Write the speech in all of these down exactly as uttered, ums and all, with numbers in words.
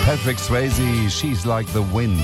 Patrick Swayze, She's Like the Wind.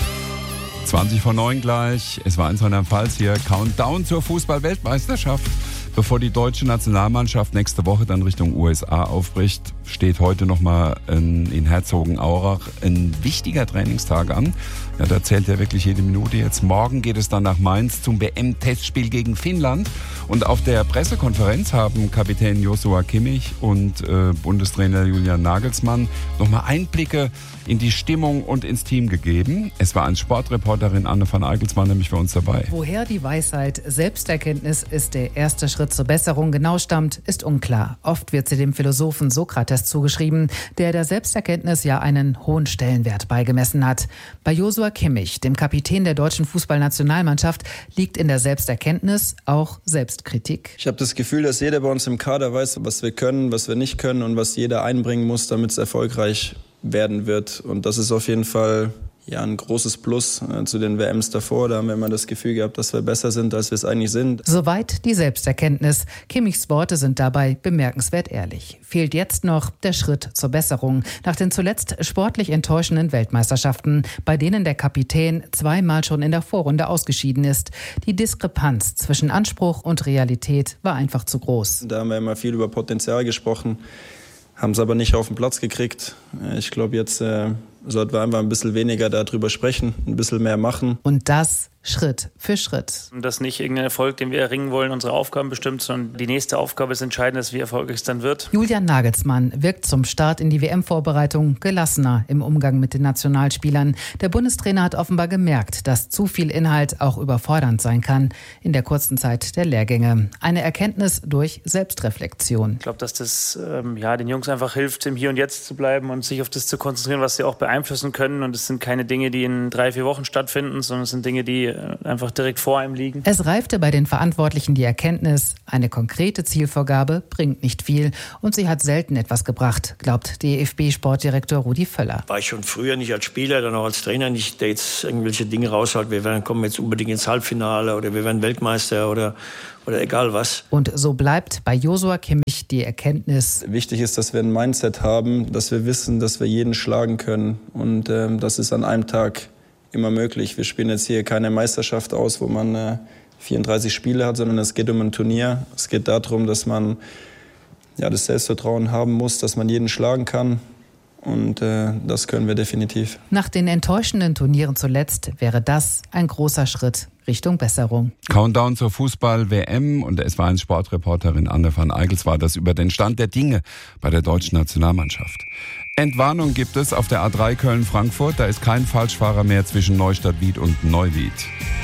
zwanzig vor neun gleich. Es war in Rheinland-Pfalz hier. Countdown zur Fußball-Weltmeisterschaft. Bevor die deutsche Nationalmannschaft nächste Woche dann Richtung U S A aufbricht, steht heute nochmal in, in Herzogenaurach ein wichtiger Trainingstag an. Ja, da zählt ja wirklich jede Minute jetzt. Morgen geht es dann nach Mainz zum W M-Testspiel gegen Finnland. Und auf der Pressekonferenz haben Kapitän Joshua Kimmich und äh, Bundestrainer Julian Nagelsmann nochmal Einblicke in die Stimmung und ins Team gegeben. Es war eine Sportreporterin Anne van Eigelsmann nämlich für uns dabei. Woher die Weisheit Selbsterkenntnis ist der erste Schritt zur Besserung genau stammt, ist unklar. Oft wird sie dem Philosophen Sokrates zugeschrieben, der der Selbsterkenntnis ja einen hohen Stellenwert beigemessen hat. Bei Joshua Kimmich, dem Kapitän der deutschen Fußballnationalmannschaft, liegt in der Selbsterkenntnis auch Selbstkritik. Ich habe das Gefühl, dass jeder bei uns im Kader weiß, was wir können, was wir nicht können und was jeder einbringen muss, damit es erfolgreich werden wird. Und das ist auf jeden Fall ja ein großes Plus äh, zu den W Ms davor. Da haben wir immer das Gefühl gehabt, dass wir besser sind, als wir es eigentlich sind. Soweit die Selbsterkenntnis. Kimmichs Worte sind dabei bemerkenswert ehrlich. Fehlt jetzt noch der Schritt zur Besserung. Nach den zuletzt sportlich enttäuschenden Weltmeisterschaften, bei denen der Kapitän zweimal schon in der Vorrunde ausgeschieden ist. Die Diskrepanz zwischen Anspruch und Realität war einfach zu groß. Da haben wir immer viel über Potenzial gesprochen, haben es aber nicht auf den Platz gekriegt. Ich glaube, jetzt äh, sollten wir einfach ein bisschen weniger darüber sprechen, ein bisschen mehr machen. Und das Schritt für Schritt. Dass nicht irgendein Erfolg, den wir erringen wollen, unsere Aufgaben bestimmt, sondern die nächste Aufgabe ist entscheidend, wie erfolgreich es dann wird. Julian Nagelsmann wirkt zum Start in die W M-Vorbereitung gelassener im Umgang mit den Nationalspielern. Der Bundestrainer hat offenbar gemerkt, dass zu viel Inhalt auch überfordernd sein kann in der kurzen Zeit der Lehrgänge. Eine Erkenntnis durch Selbstreflexion. Ich glaube, dass das ähm, ja, den Jungs einfach hilft, im Hier und Jetzt zu bleiben und sich auf das zu konzentrieren, was sie auch beeinflussen können. Und es sind keine Dinge, die in drei, vier Wochen stattfinden, sondern es sind Dinge, die einfach direkt vor einem liegen. Es reifte bei den Verantwortlichen die Erkenntnis, eine konkrete Zielvorgabe bringt nicht viel und sie hat selten etwas gebracht, glaubt D F B-Sportdirektor Rudi Völler. War ich schon früher nicht als Spieler, dann auch als Trainer nicht, der jetzt irgendwelche Dinge raushaut, wir werden, kommen jetzt unbedingt ins Halbfinale oder wir werden Weltmeister oder, oder egal was. Und so bleibt bei Joshua Kimmich die Erkenntnis. Wichtig ist, dass wir ein Mindset haben, dass wir wissen, dass wir jeden schlagen können und ähm, das ist an einem Tag immer möglich. Wir spielen jetzt hier keine Meisterschaft aus, wo man äh, vierunddreißig Spiele hat, sondern es geht um ein Turnier. Es geht darum, dass man ja, das Selbstvertrauen haben muss, dass man jeden schlagen kann. Und äh, das können wir definitiv. Nach den enttäuschenden Turnieren zuletzt wäre das ein großer Schritt Richtung Besserung. Countdown zur Fußball-W M und es war eine Sportreporterin Anne van Eigels war das über den Stand der Dinge bei der deutschen Nationalmannschaft. Entwarnung gibt es auf der A drei Köln-Frankfurt. Da ist kein Falschfahrer mehr zwischen Neustadt-Wied und Neuwied.